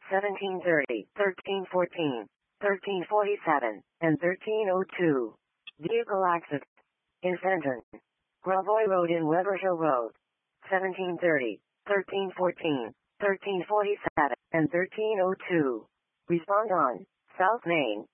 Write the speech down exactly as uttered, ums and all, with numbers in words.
seventeen thirty, thirteen fourteen, thirteen forty-seven, and thirteen oh two. Vehicle accident in Fenton. Gravois Road in Weber Hill Road. seventeen thirty, thirteen fourteen, thirteen forty-seven, and thirteen oh two. Respond on South Main.